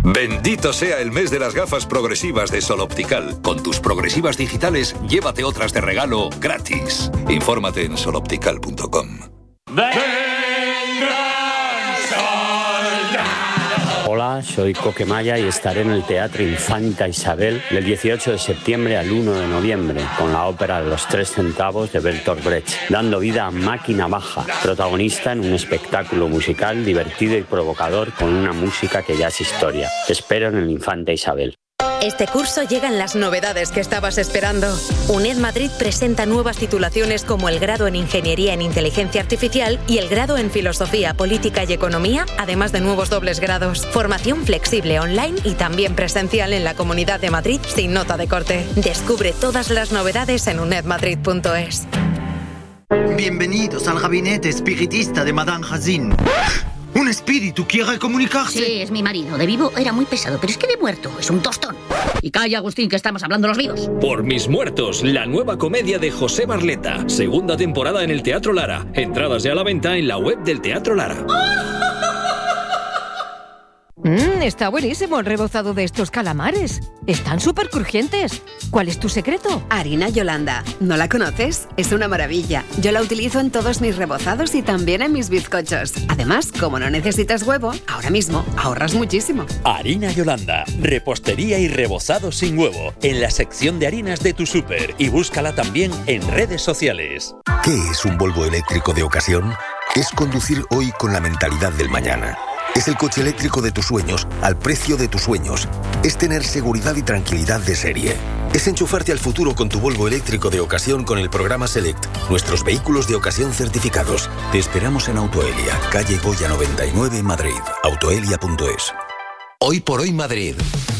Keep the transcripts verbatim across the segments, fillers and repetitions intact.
Bendito sea el mes de las gafas progresivas de Sol Optical. Con tus progresivas digitales, llévate otras de regalo gratis. Infórmate en sol optical punto com. Hola, soy Coquemaya y estaré en el Teatro Infanta Isabel del dieciocho de septiembre al uno de noviembre con la ópera Los Tres Centavos de Bertolt Brecht, dando vida a Máquina Baja, protagonista en un espectáculo musical divertido y provocador con una música que ya es historia. Te espero en el Infanta Isabel. Este curso llegan las novedades que estabas esperando. UNED Madrid presenta nuevas titulaciones como el grado en Ingeniería en Inteligencia Artificial y el grado en Filosofía, Política y Economía, además de nuevos dobles grados. Formación flexible online y también presencial en la Comunidad de Madrid sin nota de corte. Descubre todas las novedades en uned madrid punto es. Bienvenidos al gabinete espiritista de Madame Hazin. ¿Un espíritu quiere comunicarse? Sí, es mi marido. De vivo era muy pesado, pero es que de muerto es un tostón. Y calla, Agustín, que estamos hablando los vivos. Por mis muertos, la nueva comedia de José Barleta. Segunda temporada en el Teatro Lara. Entradas ya a la venta en la web del Teatro Lara. Mmm, está buenísimo el rebozado de estos calamares. Están súper crujientes. ¿Cuál es tu secreto? Harina Yolanda. ¿No la conoces? Es una maravilla. Yo la utilizo en todos mis rebozados y también en mis bizcochos. Además, como no necesitas huevo, ahora mismo ahorras muchísimo. Harina Yolanda. Repostería y rebozado sin huevo. En la sección de harinas de tu súper. Y búscala también en redes sociales. ¿Qué es un Volvo eléctrico de ocasión? Es conducir hoy con la mentalidad del mañana. Es el coche eléctrico de tus sueños, al precio de tus sueños. Es tener seguridad y tranquilidad de serie. Es enchufarte al futuro con tu Volvo eléctrico de ocasión con el programa Select. Nuestros vehículos de ocasión certificados. Te esperamos en Autoelia, calle Goya noventa y nueve, Madrid. autoelia punto es. Hoy por hoy Madrid.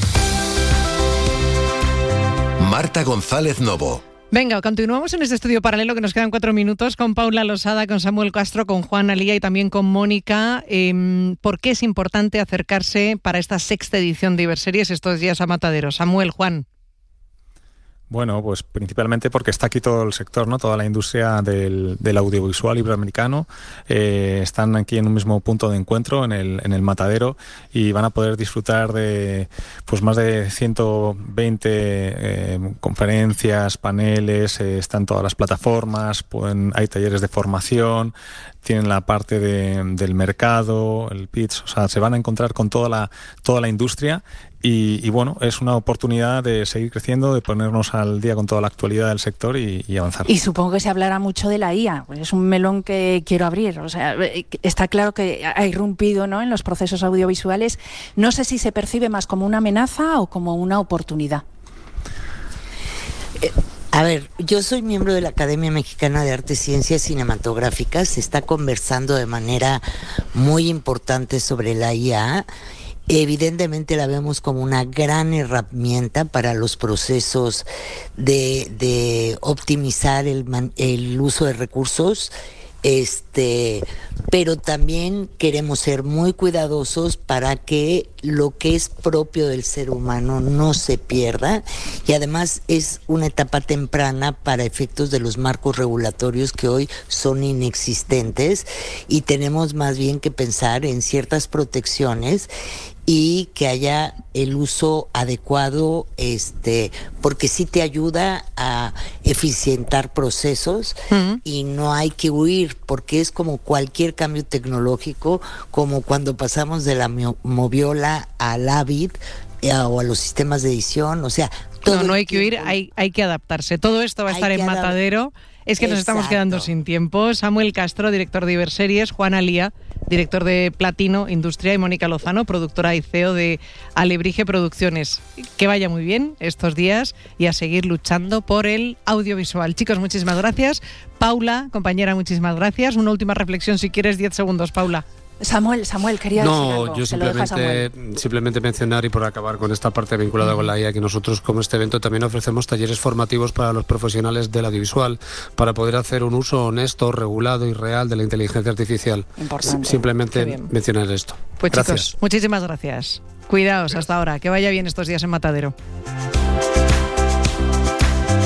Marta González Novo. Venga, continuamos en este estudio paralelo que nos quedan cuatro minutos con Paula Losada, con Samuel Castro, con Juan Alía y también con Mónica. Eh, ¿Por qué es importante acercarse para esta sexta edición de Iberseries estos días a Matadero? Samuel, Juan. Bueno, pues principalmente porque está aquí todo el sector, ¿no? Toda la industria del, del audiovisual iberoamericano. Eh, están aquí en un mismo punto de encuentro, en el, en el Matadero, y van a poder disfrutar de pues más de ciento veinte eh, conferencias, paneles, eh, están todas las plataformas, pueden, hay talleres de formación, tienen la parte de, del mercado, el pitch, o sea, se van a encontrar con toda la, toda la industria. Y, y bueno, es una oportunidad de seguir creciendo, de ponernos al día con toda la actualidad del sector y, y avanzar. Y supongo que se hablará mucho de la I A, pues es un melón que quiero abrir. O sea, está claro que ha irrumpido, ¿no?, en los procesos audiovisuales. No sé si se percibe más como una amenaza o como una oportunidad. Eh, a ver, yo soy miembro de la Academia Mexicana de Artes y Ciencias Cinematográficas. Se está conversando de manera muy importante sobre la I A. Evidentemente la vemos como una gran herramienta para los procesos de, de optimizar el, man, el uso de recursos, este, pero también queremos ser muy cuidadosos para que lo que es propio del ser humano no se pierda, y además es una etapa temprana para efectos de los marcos regulatorios que hoy son inexistentes, y tenemos más bien que pensar en ciertas protecciones y que haya el uso adecuado, este, porque sí te ayuda a eficientar procesos. Uh-huh. Y no hay que huir, porque es como cualquier cambio tecnológico, como cuando pasamos de la Moviola al Avid eh, o a los sistemas de edición, o sea, todo no, no hay que huir, hay, hay que adaptarse. Todo esto va a estar en Matadero. Es que nos Exacto. estamos quedando sin tiempo. Samuel Castro, director de Iberseries, Juan Alía, director de Platino Industria, y Mónica Lozano, productora y C E O de Alebrije Producciones. Que vaya muy bien estos días y a seguir luchando por el audiovisual. Chicos, muchísimas gracias. Paula, compañera, muchísimas gracias. Una última reflexión, si quieres, diez segundos, Paula. Samuel, Samuel, quería no, decir algo. No, yo simplemente, simplemente mencionar, y por acabar con esta parte vinculada mm. con la I A, que nosotros como este evento también ofrecemos talleres formativos para los profesionales del audiovisual, para poder hacer un uso honesto, regulado y real de la inteligencia artificial. Importante. Simplemente mencionar esto. Pues gracias. Chicos, muchísimas gracias. Cuidaos hasta ahora, que vaya bien estos días en Matadero.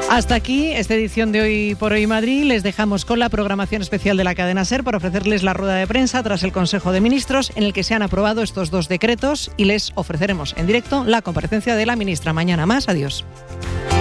Hasta aquí esta edición de Hoy por Hoy Madrid. Les dejamos con la programación especial de la cadena SER para ofrecerles la rueda de prensa tras el Consejo de Ministros en el que se han aprobado estos dos decretos y les ofreceremos en directo la comparecencia de la ministra. Mañana más. Adiós.